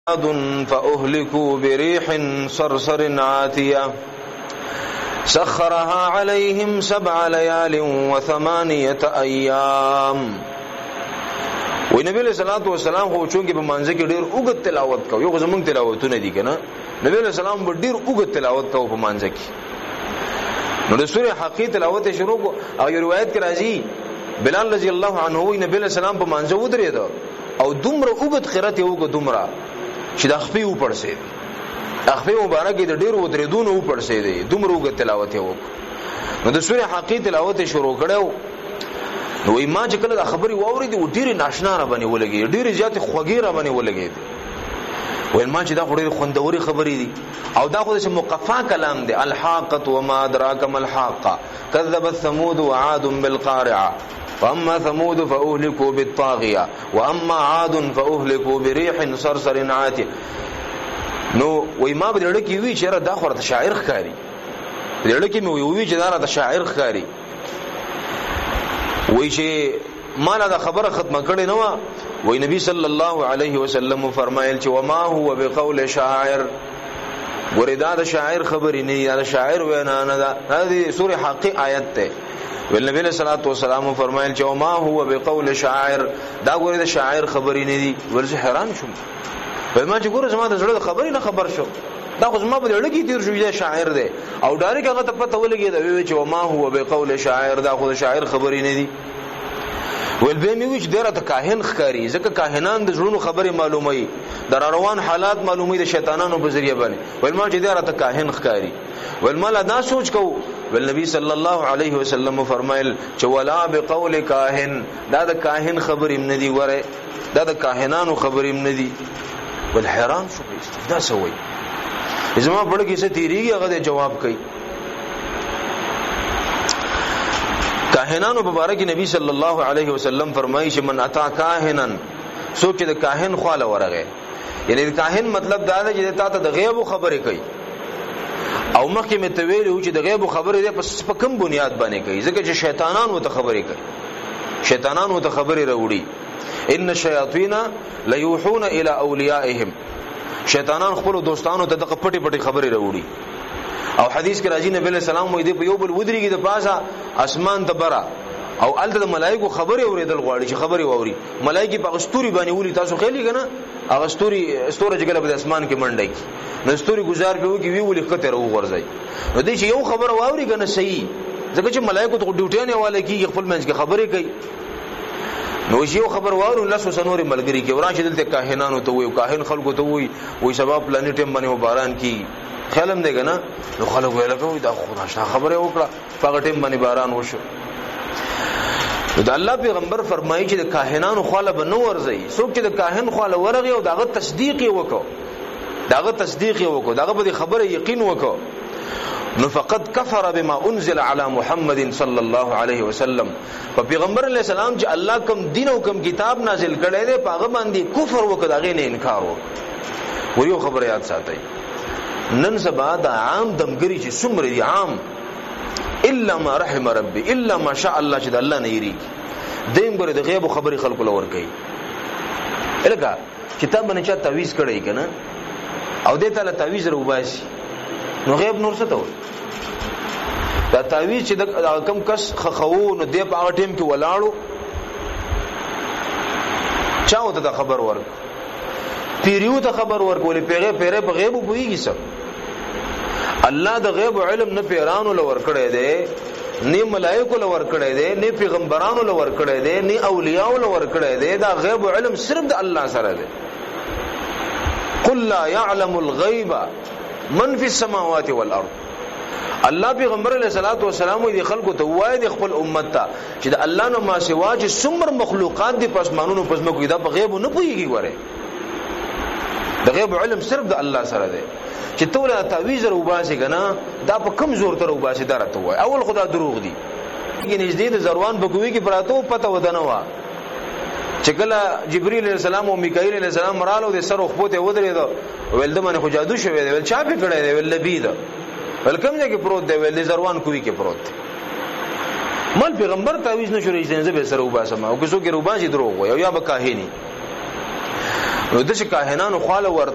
عاد فأهلكوا بريح صرصر عاتية سخرها عليهم 7 ليال و8 أيام. وی نبی علیہ الصلوۃ والسلام خو چونکه په مانځ کې ډیر اوږد تلاوت کوي، یو زمونږ تلاوتونه دي کنه، نبی علیہ السلام به ډیر اوږد تلاوت کوي په مانځ کې. نو د سورې حقی تلاوت شروع کو او روایت کې راځي بلال رضی الله عنه وی نبی علیہ السلام په مانځ ودرېد او دومره اوږد قرات یو کو دومره چې د خپې و پړسې خپې مبارک د ډیر ودرېدون و پړسې دي، دومره اوږد تلاوت یو. نو د سورې حقی تلاوت شروع کړو نو ما چې کله د خبري واورېدې و ډېرې ناشنا را باندې ولګېدې، ډېرې زیاتې خوږې را باندې ولګېدې. ویل ما چې دا خو ډېرې خوندورې خبرې دي او دا خو داسې مقفا کلام دی. الحاقة وما أدراك ما الحاقة كذبت ثمود وعاد بالقارعة وأما ثمود فأهلكوا بالطاغية وأما عاد فأهلكوا بريح صرصر عاتية. نو وی ما بدرړه کې وی چې دا خو راته شاعر ښکاري، بدرړه کې مې وی چې دا راته شاعر ښکاري. وی چې مالا دا خبره ختمه کړي نو وی نبی صلی الله علیه وسلم فرمایل چې وما هو بقول شاعر، وردا د شاعر خبرې نه، دا شاعر وینا نه ده. هذه سوره حق آیت ته ول نبی صلی الله علیه وسلم فرمایل چې وما هو بقول شاعر، دا ګوره د شاعر خبرې نه دي. ورزه حیران شوم، په ما چې ګوره زما د زړه خبرې نه خبر شو، دا خو زما په لړکی تیر شو چې شاعر دی او ډایرک هغه ته پته ولګي دا وی چې وما هو بقول شاعر، دا خو شاعر خبرې نه دي. ول به می وچ ډیره ته کاهن ښکاری، ځکه کاهنان د زړونو خبرې معلوموي، در روان حالات معلوموي د شیطانانو په ذریعہ باندې. ول ما چې ډیره ته کاهن ښکاری، ول ما دا سوچ کو ول نبی صلی الله علیه وسلم فرمایل چې ولا بقول کاهن، دا د کاهن خبرې نه دي، وره دا د کاهنانو خبرې نه دي. ول حیران شو دا سوي زما بڑا کیسه تیریږي هغه جواب کوي. کاهنانو مبارک نبی صلی الله علیه وسلم فرمایي چې من اتا کاهنن، څوک چې د کاهن خواله ورغه، یعنی د کاهن مطلب دا دی چې تاسو د غیب خبرې کوي او مخکې مې ته ویلو چې د غیب خبرې د په کوم بنیاد باندې کوي، ځکه چې شیطانان وته خبرې کوي، شیطانان وته خبرې راوړي. ان الشیاطین لیوحون الی اولیائهم، شیطانان خپل دوستانو ته دغه پټي پټي خبرې راوړي. او حدیث کې راځي نبی علیہ السلام وایي په یو بل ودرېږي د پاسه اسمان ته برا او الته د ملائکو خبرې اورېدل غواړي چې خبرې واوري. ملائکه په غستوري باندې ولي، تاسو خېلې کنه هغه ستوره چې کله په اسمان کې منډي نو ستوري گزار به وږي وی ولي خطر او غورځي. نو دې چې یو خبره واوري کنه صحیح، ځکه چې ملائکه ته ډیوټي نه واله کیږي، خپل منځ کې خبرې کوي. نو یو خبر وارو الله سنوري ملګری کې وران چې دلته کاهنانو ته وي، کاهن خلکو ته وي سبب پلانټ ټیم باندې باران کی خیالم دی کنه. نو خلک ویل کوي دا خدا شاه خبره وکړه په ټیم باندې باران وشو. دا الله پیغمبر فرمایي چې د کاهنانو خاله به نو ورځي، څوک چې د کاهن خاله ورغي او داغه تصدیق وکړو، داغه تصدیق وکړو، داغه په خبره یقین وکړو، نو فقد کفر بما انزل على محمد صلی الله علیه وسلم. په پیغمبر علیہ السلام چې الله کوم دین او کوم کتاب نازل کړی دی په هغه باندې کفر وکړ، هغه نه انکار وکړ. ور یو خبره یاد ساتئ، نن سبا د عام دمګری چې څومره دي عام الا ما رحم ربي الا ما شاء الله چې د الله نه یری دیم ګره د غیب خبري خلکو لور کوي. الګه کتاب باندې چا تعویز کړی کنه او دې تعالی تعویز روباسي، نو غیب نور څه ته وي؟ دا تعویز چې د کم کس خخو نو دې په هغه ټیم کې ولاړو چاو ته خبر ورک، پیریو ته خبر ورکولې پیره په غیب پويږي سب. الله د غیب علم نه پیرانو لور کړی دی، نه ملائکه لور کړی دی، نه پیغمبرانو لور کړی دی، نه اولیاء لور کړی دی. دا غیب علم صرف د الله سره دی. قل لا يعلم الغیب من فی السماوات والارض. الله پیغمبر علیہ الصلوۃ والسلام دې خلکو ته وایي د خپل امت ته چې د الله نه ما سوا چې څومره مخلوقات دي پسمانونو پسمکو دا په غیب نه پويږي. وره د غیب علم صرف د الله سره دی. چې توله تعویذ روباسي کنه دا په کم زور تر روباسي درته وای، اول خدا دروغ دي کې نږدې د زروان بګوي کې پراتو پته ودانه وا چې کله جبرئیل علیہ السلام او میکائیل علیہ السلام رالو د سر خپوته ودرېدو ول دمنه خو جادو شوی دی، ول چا په کړه دی، ول لبید ول کوم ځای کې پروت دی، ول زروان کوي کې پروت دی. مال پیغمبر تعویذ نشوري ځنځ به سره وباسم او که څوک روباسي دروغ وای او یا به کاهنی. نو د کاهنانو خاله ور